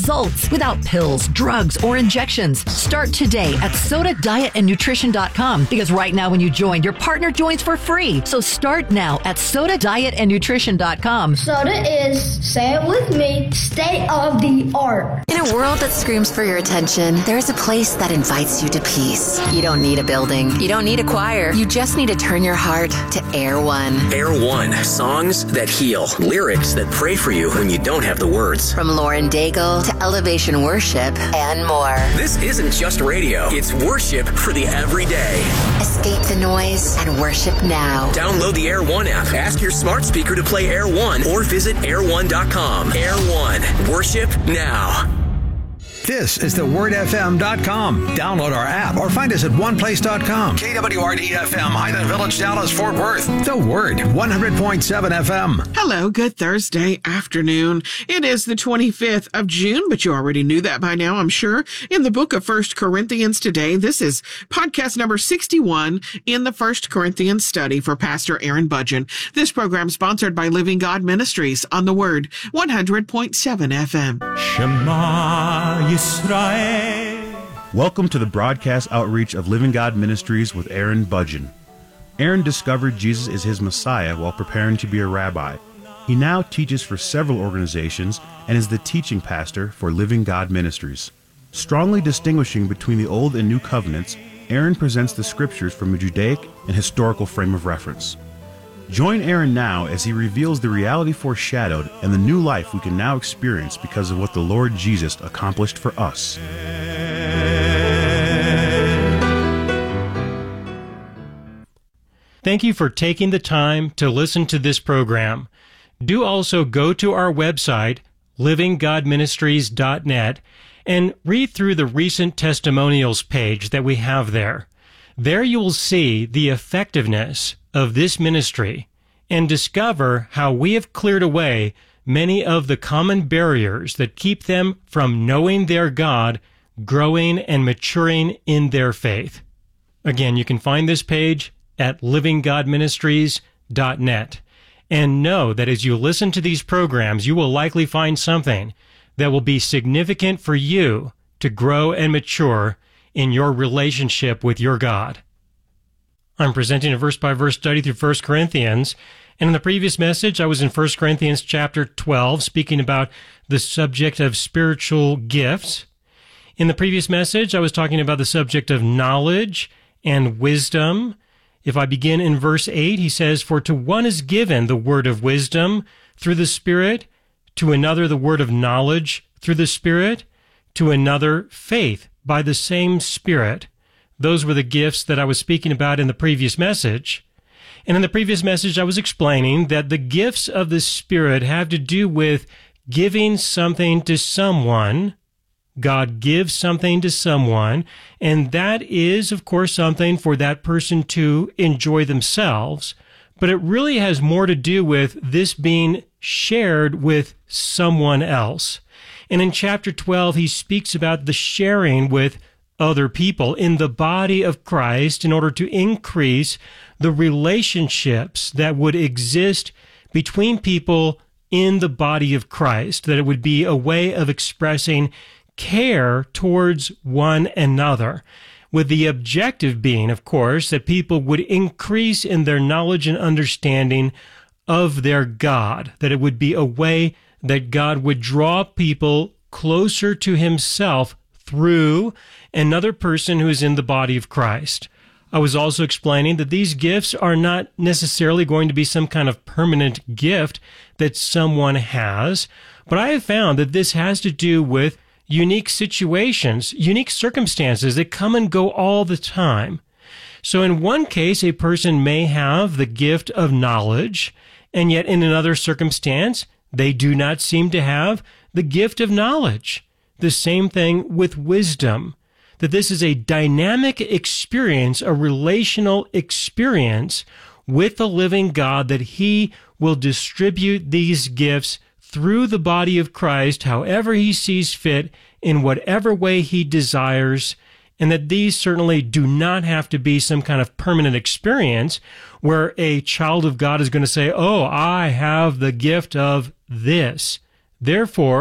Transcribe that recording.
results without pills, drugs, or injections. Start today at SodaDietAndNutrition.com because right now when you join, your partner joins for free. So start now at SodaDietAndNutrition.com. Soda is, say it with me, state of the art. In a world that screams for your attention, there is a place that invites you to peace. You don't need a building. You don't need a choir. You just need to turn your heart to Air One. Air One. Songs that heal. Lyrics that pray for you when you don't have the words. From Lauren Daigle to Elevation Worship and more. This isn't just radio. It's worship for the everyday. Escape the noise and worship now. Download the Air One app. Ask your smart speaker to play Air One or visit air1.com. Air One. Worship now. This is thewordfm.com. Download our app or find us at oneplace.com. KWRD-FM, Highland Village, Dallas, Fort Worth. The Word, 100.7 FM. Hello, good Thursday afternoon. It is the 25th of June, but you already knew that by now, I'm sure. In the book of 1 Corinthians today, this is podcast number 61 in the 1 Corinthians study for Pastor Aaron Budgen. This program sponsored by Living God Ministries on The Word, 100.7 FM. Shema Yisrael. Welcome to the broadcast outreach of Living God Ministries with Aaron Budgen. Aaron discovered Jesus is his Messiah while preparing to be a rabbi. He now teaches for several organizations and is the teaching pastor for Living God Ministries. Strongly distinguishing between the Old and New Covenants, Aaron presents the scriptures from a Judaic and historical frame of reference. Join Aaron now as he reveals the reality foreshadowed and the new life we can now experience because of what the Lord Jesus accomplished for us. Thank you for taking the time to listen to this program. Do also go to our website, livinggodministries.net, and read through the recent testimonials page that we have there. There you will see the effectiveness of this ministry and discover how we have cleared away many of the common barriers that keep them from knowing their God, growing and maturing in their faith. Again, you can find this page at livinggodministries.net. And know that as you listen to these programs, you will likely find something that will be significant for you to grow and mature in your relationship with your God. I'm presenting a verse-by-verse study through 1 Corinthians, and in the previous message, I was in 1 Corinthians chapter 12, speaking about the subject of spiritual gifts. In the previous message, I was talking about the subject of knowledge and wisdom. If I begin in verse 8, he says, "For to one is given the word of wisdom through the Spirit, to another the word of knowledge through the Spirit, to another faith by the same Spirit." Those were the gifts that I was speaking about in the previous message. And in the previous message, I was explaining that the gifts of the Spirit have to do with giving something to someone. God gives something to someone, and that is, of course, something for that person to enjoy themselves. But it really has more to do with this being shared with someone else. And in chapter 12, he speaks about the sharing with other people in the body of Christ in order to increase the relationships that would exist between people in the body of Christ, that it would be a way of expressing care towards one another, with the objective being, of course, that people would increase in their knowledge and understanding of their God, that it would be a way that God would draw people closer to himself through another person who is in the body of Christ. I was also explaining that these gifts are not necessarily going to be some kind of permanent gift that someone has, but I have found that this has to do with unique situations, unique circumstances that come and go all the time. So in one case, a person may have the gift of knowledge, and yet in another circumstance, they do not seem to have the gift of knowledge. The same thing with wisdom, that this is a dynamic experience, a relational experience with the living God, that he will distribute these gifts through the body of Christ however he sees fit, in whatever way he desires, and that these certainly do not have to be some kind of permanent experience where a child of God is going to say, "Oh, I have the gift of this. Therefore,